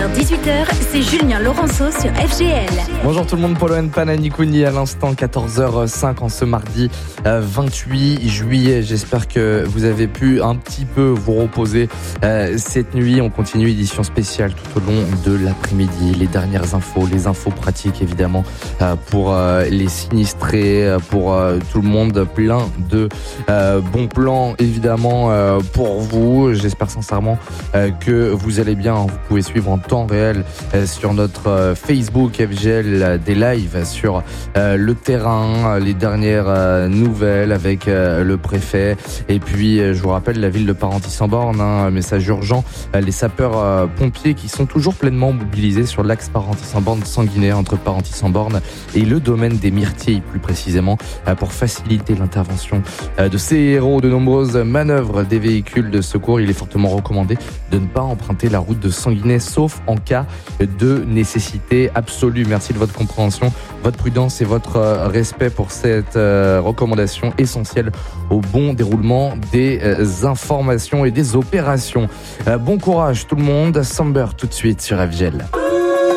17h-18h, c'est Julien Laurenceau sur FGL. Bonjour tout le monde, Polo Pananikouni à l'instant, 14h05 en ce mardi 28 juillet. J'espère que vous avez pu un petit peu vous reposer cette nuit. On continue édition spéciale tout au long de l'après-midi. Les dernières infos, les infos pratiques évidemment pour les sinistrés, pour tout le monde. Plein de bons plans évidemment pour vous. J'espère sincèrement que vous allez bien. Vous pouvez suivre en temps réel sur notre Facebook FGL des lives sur le terrain, les dernières nouvelles avec le préfet. Et puis je vous rappelle la ville de Parentis-en-Born, un message urgent, les sapeurs pompiers qui sont toujours pleinement mobilisés sur l'axe Parentis-en-Born-Sanguinet entre Parentis-en-Born et le domaine des Myrtilles plus précisément, pour faciliter l'intervention de ces héros. De nombreuses manœuvres des véhicules de secours. Il est fortement recommandé de ne pas emprunter la route de Sanguinet sauf en cas de nécessité absolue. Merci de votre compréhension, votre prudence et votre respect pour cette recommandation essentielle au bon déroulement des informations et des opérations. Bon courage tout le monde. Samber tout de suite sur FGL.